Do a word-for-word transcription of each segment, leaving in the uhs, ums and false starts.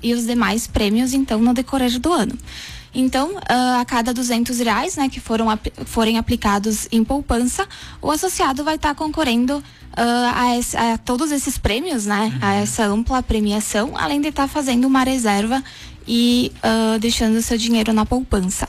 e os demais prêmios, então, no decorrer do ano. Então, uh, a cada duzentos reais, né, que foram, forem aplicados em poupança, o associado vai estar tá concorrendo uh, a, esse, a todos esses prêmios, né, uhum. a essa ampla premiação, além de estar tá fazendo uma reserva e uh, deixando o seu dinheiro na poupança.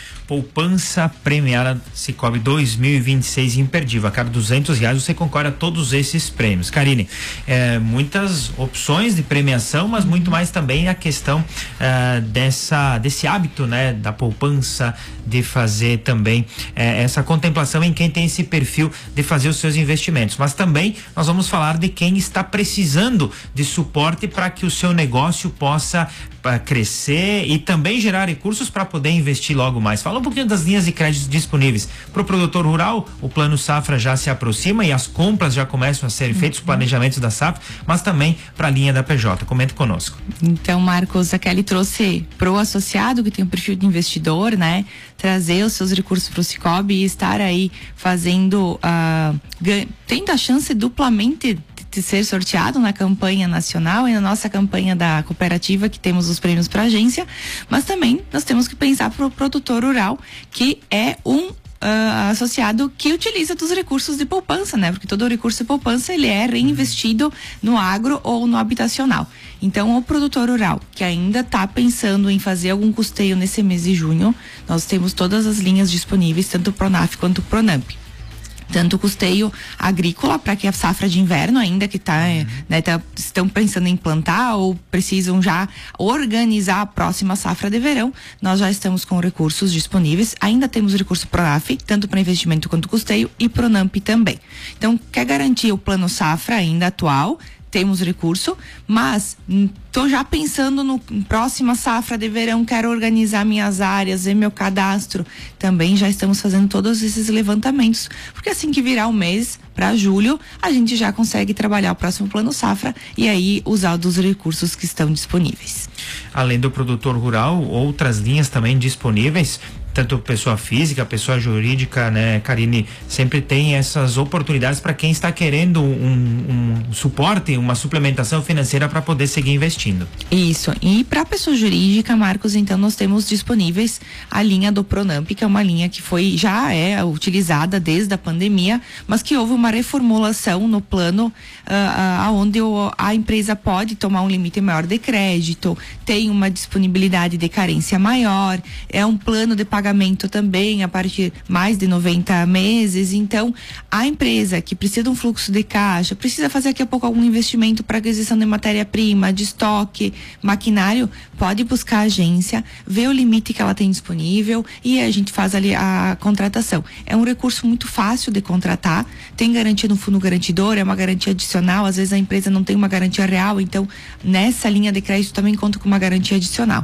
Poupança premiada Sicoob dois mil e vinte e seis imperdível. A cada duzentos reais você concorre a todos esses prêmios. Karine, é, muitas opções de premiação, mas muito mais também a questão é, dessa, desse hábito, né, da poupança, de fazer também é, essa contemplação em quem tem esse perfil de fazer os seus investimentos. Mas também nós vamos falar de quem está precisando de suporte para que o seu negócio possa para crescer e também gerar recursos para poder investir logo mais. Fala um pouquinho das linhas de crédito disponíveis. Para o produtor rural, o Plano Safra já se aproxima e as compras já começam a ser feitas, os planejamentos da safra, mas também para a linha da P J. Comenta conosco. Então, Marcos, a Kelly trouxe pro associado que tem um perfil de investidor, né? Trazer os seus recursos para o Sicoob e estar aí fazendo, uh, tendo a chance duplamente de ser sorteado na campanha nacional e na nossa campanha da cooperativa, que temos os prêmios para agência, mas também nós temos que pensar para o produtor rural, que é um Uh, associado que utiliza dos recursos de poupança, né? Porque todo o recurso de poupança ele é reinvestido no agro ou no habitacional. Então, o produtor rural que ainda está pensando em fazer algum custeio nesse mês de junho, nós temos todas as linhas disponíveis, tanto o Pronaf quanto o Pronamp. Tanto o custeio agrícola, para que a safra de inverno ainda que tá, uhum. né, tá, estão pensando em plantar ou precisam já organizar a próxima safra de verão, nós já estamos com recursos disponíveis, ainda temos o recurso Pronaf, tanto para investimento quanto custeio, e Pronamp também. Então, quer garantir o plano safra ainda atual, temos recurso, mas estou já pensando no próxima safra de verão, quero organizar minhas áreas, ver meu cadastro, também já estamos fazendo todos esses levantamentos, porque assim que virar o mês, para julho, a gente já consegue trabalhar o próximo plano safra e aí usar dos recursos que estão disponíveis. Além do produtor rural, outras linhas também disponíveis, tanto pessoa física, pessoa jurídica, né, Karine, sempre tem essas oportunidades para quem está querendo um, um suporte, uma suplementação financeira para poder seguir investindo. Isso, e para pessoa jurídica, Marcos, então nós temos disponíveis a linha do Pronamp, que é uma linha que foi, já é utilizada desde a pandemia, mas que houve uma reformulação no plano, uh, uh, onde o, a empresa pode tomar um limite maior de crédito, tem uma disponibilidade de carência maior, é um plano de pagamento também a partir de mais de noventa meses. Então, a empresa que precisa de um fluxo de caixa, precisa fazer daqui a pouco algum investimento para aquisição de matéria-prima, de estoque, maquinário, pode buscar a agência, ver o limite que ela tem disponível e a gente faz ali a contratação. É um recurso muito fácil de contratar, tem garantia no fundo garantidor, é uma garantia adicional, às vezes a empresa não tem uma garantia real, então nessa linha de crédito também conta com uma garantia adicional.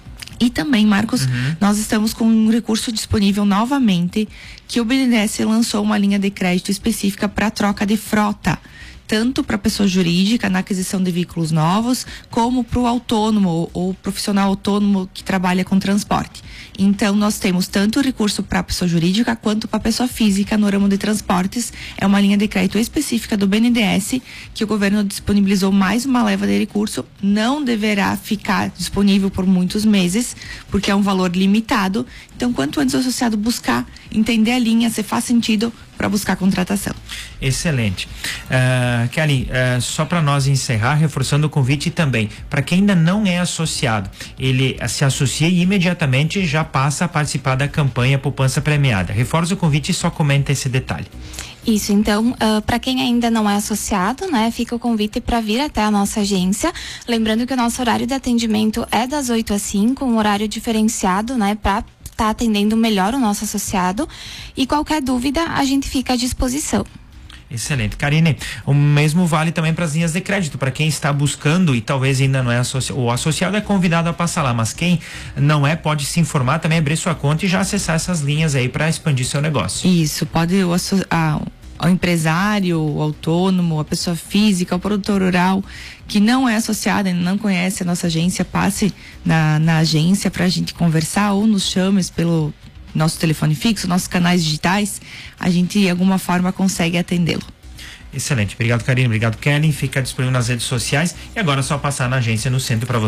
E também, Marcos, uhum. nós estamos com um recurso disponível novamente, que o B N D E S lançou uma linha de crédito específica para troca de frota, tanto para a pessoa jurídica na aquisição de veículos novos, como para o autônomo ou profissional autônomo que trabalha com transporte. Então, nós temos tanto o recurso para a pessoa jurídica quanto para a pessoa física no ramo de transportes. É uma linha de crédito específica do B N D E S, que o governo disponibilizou mais uma leva de recurso. Não deverá ficar disponível por muitos meses, porque é um valor limitado. Então, quanto antes o associado buscar, entender a linha, se faz sentido para buscar contratação. Excelente. Uh, Kelly, uh, só para nós encerrar, reforçando o convite também, para quem ainda não é associado, ele uh, se associa e imediatamente já passa a participar da campanha Poupança Premiada. Reforça o convite e só comenta esse detalhe. Isso, então, uh, para quem ainda não é associado, né, fica o convite para vir até a nossa agência. Lembrando que o nosso horário de atendimento é das oito às cinco, um horário diferenciado, né, para estar tá atendendo melhor o nosso associado. E qualquer dúvida, a gente fica à disposição. Excelente. Karine, o mesmo vale também para as linhas de crédito, para quem está buscando e talvez ainda não é associado. O associado é convidado a passar lá, mas quem não é pode se informar, também abrir sua conta e já acessar essas linhas aí para expandir seu negócio. Isso, pode o, a, o empresário, o autônomo, a pessoa física, o produtor rural que não é associado e não conhece a nossa agência, passe na, na agência para a gente conversar ou nos chame pelo nosso telefone fixo, nossos canais digitais, a gente de alguma forma consegue atendê-lo. Excelente, obrigado Karine, obrigado Kelly, fica disponível nas redes sociais e agora é só passar na agência no centro para você.